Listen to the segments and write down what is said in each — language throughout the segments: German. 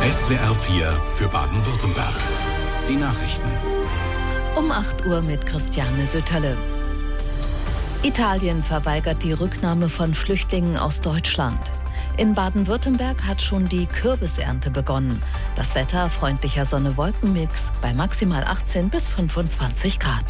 SWR 4 für Baden-Württemberg. Die Nachrichten. Um 8 Uhr mit Christiane Sütterle. Italien verweigert die Rücknahme von Flüchtlingen aus Deutschland. In Baden-Württemberg hat schon die Kürbisernte begonnen. Das Wetter freundlicher Sonne-Wolken-Mix bei maximal 18 bis 25 Grad.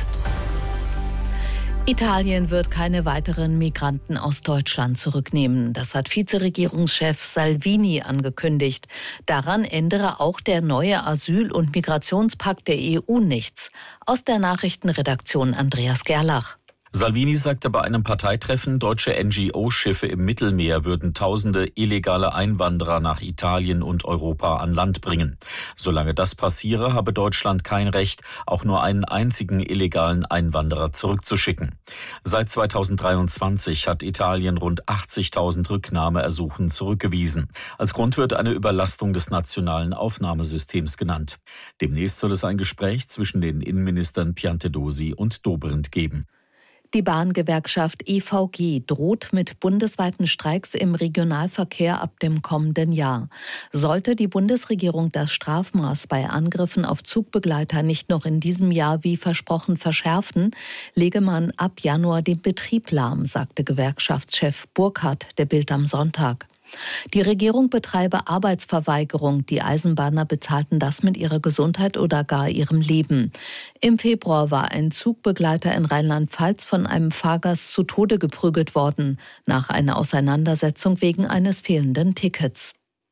Italien wird keine weiteren Migranten aus Deutschland zurücknehmen. Das hat Vizeregierungschef Salvini angekündigt. Daran ändere auch der neue Asyl- und Migrationspakt der EU nichts. Aus der Nachrichtenredaktion Andreas Gerlach. Salvini sagte bei einem Parteitreffen, deutsche NGO-Schiffe im Mittelmeer würden tausende illegale Einwanderer nach Italien und Europa an Land bringen. Solange das passiere, habe Deutschland kein Recht, auch nur einen einzigen illegalen Einwanderer zurückzuschicken. Seit 2023 hat Italien rund 80.000 Rücknahmeersuchen zurückgewiesen. Als Grund wird eine Überlastung des nationalen Aufnahmesystems genannt. Demnächst soll es ein Gespräch zwischen den Innenministern Piantedosi und Dobrindt geben. Die Bahngewerkschaft EVG droht mit bundesweiten Streiks im Regionalverkehr ab dem kommenden Jahr. Sollte die Bundesregierung das Strafmaß bei Angriffen auf Zugbegleiter nicht noch in diesem Jahr wie versprochen verschärfen, lege man ab Januar den Betrieb lahm, sagte Gewerkschaftschef Burkhardt der Bild am Sonntag. Die Regierung betreibe Arbeitsverweigerung. Die Eisenbahner bezahlten das mit ihrer Gesundheit oder gar ihrem Leben. Im Februar war ein Zugbegleiter in Rheinland-Pfalz von einem Fahrgast zu Tode geprügelt worden, nach einer Auseinandersetzung wegen eines fehlenden Tickets.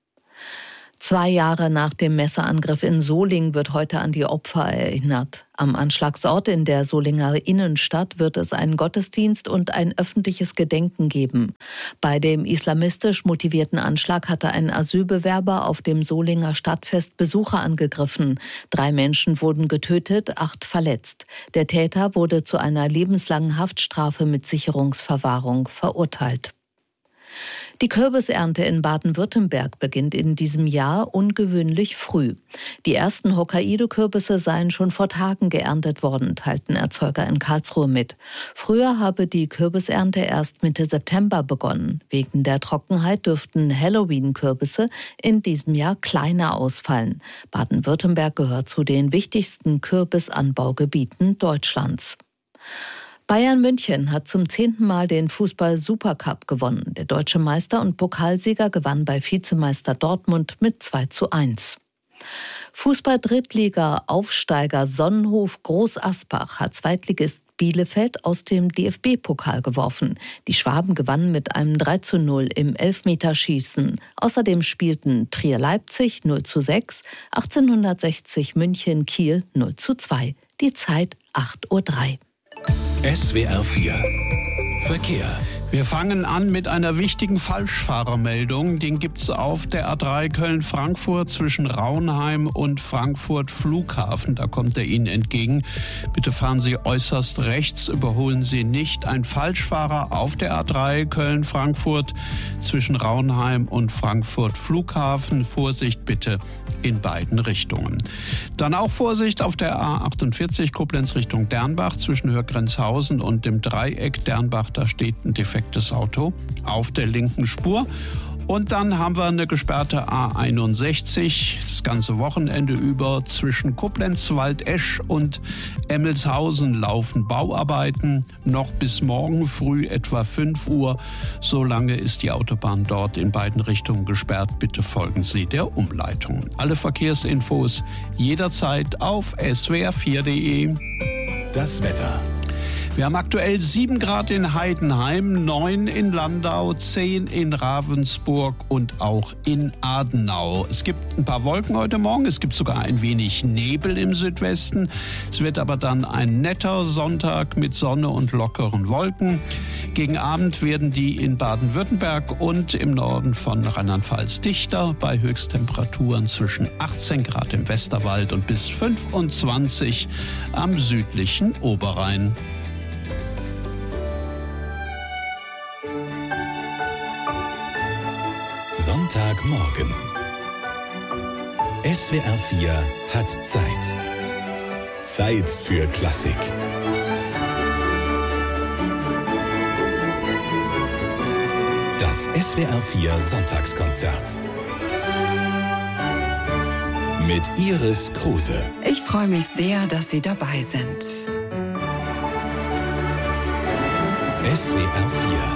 2 Jahre nach dem Messerangriff in Solingen wird heute an die Opfer erinnert. Am Anschlagsort in der Solinger Innenstadt wird es einen Gottesdienst und ein öffentliches Gedenken geben. Bei dem islamistisch motivierten Anschlag hatte ein Asylbewerber auf dem Solinger Stadtfest Besucher angegriffen. 3 Menschen wurden getötet, 8 verletzt. Der Täter wurde zu einer lebenslangen Haftstrafe mit Sicherungsverwahrung verurteilt. Die Kürbisernte in Baden-Württemberg beginnt in diesem Jahr ungewöhnlich früh. Die ersten Hokkaido-Kürbisse seien schon vor Tagen geerntet worden, teilten Erzeuger in Karlsruhe mit. Früher habe die Kürbisernte erst Mitte September begonnen. Wegen der Trockenheit dürften Halloween-Kürbisse in diesem Jahr kleiner ausfallen. Baden-Württemberg gehört zu den wichtigsten Kürbisanbaugebieten Deutschlands. Bayern München hat zum 10. Mal den Fußball-Supercup gewonnen. Der deutsche Meister und Pokalsieger gewann bei Vizemeister Dortmund mit 2:1. Fußball-Drittliga-Aufsteiger Sonnenhof Groß Asbach hat Zweitligist Bielefeld aus dem DFB-Pokal geworfen. Die Schwaben gewannen mit einem 3:0 im Elfmeterschießen. Außerdem spielten Trier Leipzig 0:6, 1860 München Kiel 0:2. Die Zeit 8:03 Uhr. SWR 4 Verkehr. Wir fangen an mit einer wichtigen Falschfahrermeldung. Den gibt's auf der A3 Köln-Frankfurt zwischen Raunheim und Frankfurt Flughafen. Da kommt er Ihnen entgegen. Bitte fahren Sie äußerst rechts, überholen Sie nicht. Ein Falschfahrer auf der A3 Köln-Frankfurt zwischen Raunheim und Frankfurt Flughafen. Vorsicht bitte in beiden Richtungen. Dann auch Vorsicht auf der A48 Koblenz Richtung Dernbach zwischen Hörgrenzhausen und dem Dreieck Dernbach. Da steht ein defektes Auto auf der linken Spur. Und dann haben wir eine gesperrte A61 das ganze Wochenende über zwischen Koblenz-Waldesch und Emmelshausen laufen Bauarbeiten. Noch bis morgen früh etwa 5 Uhr. So lange ist die Autobahn dort in beiden Richtungen gesperrt. Bitte folgen Sie der Umleitung. Alle Verkehrsinfos jederzeit auf swr4.de. Das Wetter. Wir haben aktuell 7 Grad in Heidenheim, 9 in Landau, 10 in Ravensburg und auch in Adenau. Es gibt ein paar Wolken heute Morgen, es gibt sogar ein wenig Nebel im Südwesten. Es wird aber dann ein netter Sonntag mit Sonne und lockeren Wolken. Gegen Abend werden die in Baden-Württemberg und im Norden von Rheinland-Pfalz dichter, bei Höchsttemperaturen zwischen 18 Grad im Westerwald und bis 25 am südlichen Oberrhein. Sonntagmorgen. SWR 4 hat Zeit. Zeit für Klassik. Das SWR 4 Sonntagskonzert. Mit Iris Kruse. Ich freue mich sehr, dass Sie dabei sind. SWR 4